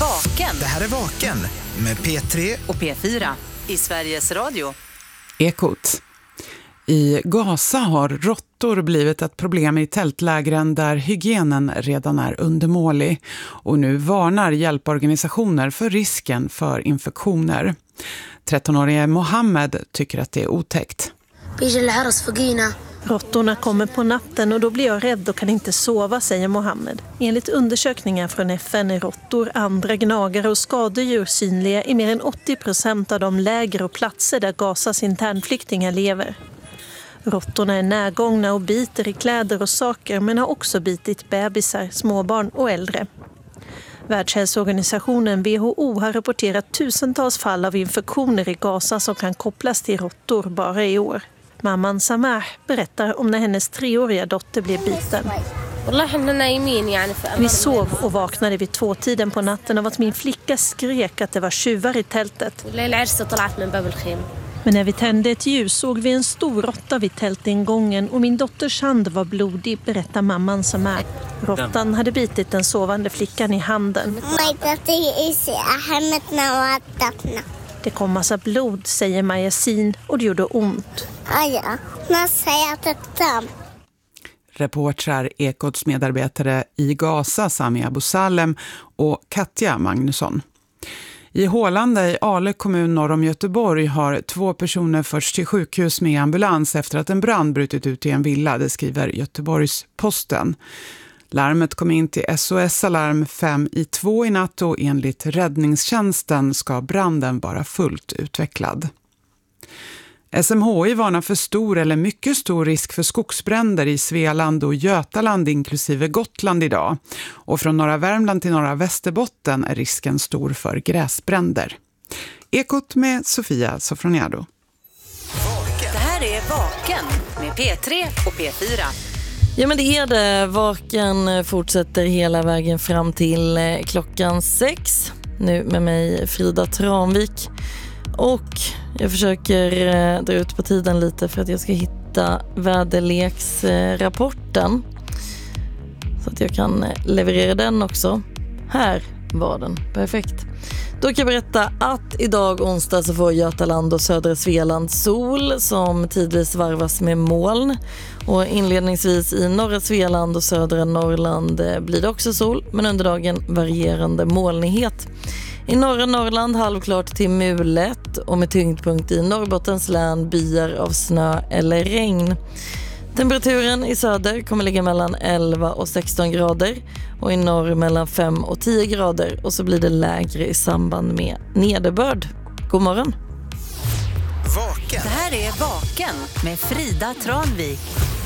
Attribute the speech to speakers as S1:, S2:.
S1: Vaken.
S2: Det här är Vaken med P3
S1: och P4 i Sveriges Radio.
S3: Ekot. I Gaza har råttor blivit ett problem i tältlägren där hygienen redan är undermålig. Och nu varnar hjälporganisationer för risken för infektioner. 13-årige Mohammed tycker att det är otäckt.
S4: Råttorna kommer på natten och då blir jag rädd och kan inte sova, säger Mohammed. Enligt undersökningar från FN är råttor, andra gnagare och skadedjur synliga i mer än 80% av de läger och platser där Gazas internflyktingar lever. Råttorna är närgångna och biter i kläder och saker, men har också bitit bebisar, småbarn och äldre. Världshälsoorganisationen WHO har rapporterat tusentals fall av infektioner i Gaza som kan kopplas till råttor bara i år. Mamman Samah berättar om när hennes 3-åriga dotter blev biten. Vi sov och vaknade vid 2-tiden på natten av att min flicka skrek att det var tjuvar i tältet. Men när vi tände ett ljus såg vi en stor råtta vid tältingången och min dotters hand var blodig, berättar mamman Samah. Råttan hade bitit den sovande flickan i handen. Det kom massa blod, säger Mayasin, och det gjorde ont.
S3: Reportrar Ekots medarbetare i Gaza, Sami Abu Salem och Katja Magnusson. I Hålanda i Ale kommun norr om Göteborg har 2 personer förts till sjukhus med ambulans efter att en brand brutit ut i en villa, det skriver Göteborgs Posten. Larmet kom in till SOS Alarm 5 i 2 i natt och enligt räddningstjänsten ska branden vara fullt utvecklad. SMHI varnar för stor eller mycket stor risk för skogsbränder i Svealand och Götaland inklusive Gotland idag. Och från norra Värmland till norra Västerbotten är risken stor för gräsbränder. Ekot med Sofia Sofroniado.
S1: Det här är Vaken med P3 och P4.
S5: Ja, men det är det. Vaken fortsätter hela vägen fram till klockan 6. Nu med mig Frida Tranvik. Och jag försöker dra ut på tiden lite för att jag ska hitta väderleksrapporten. Så att jag kan leverera den också. Här var den. Perfekt. Då kan jag berätta att idag onsdag så får Götaland och södra Svealand sol som tidvis varvas med moln. Och inledningsvis i norra Svealand och södra Norrland blir det också sol, men under dagen varierande molnighet. I norra Norrland halvklart till mulet och med tyngdpunkt i Norrbottens län byar av snö eller regn. Temperaturen i söder kommer ligga mellan 11 och 16 grader och i norr mellan 5 och 10 grader och så blir det lägre i samband med nederbörd. God morgon!
S2: Vaken.
S1: Det här är Vaken med Frida Tranvik.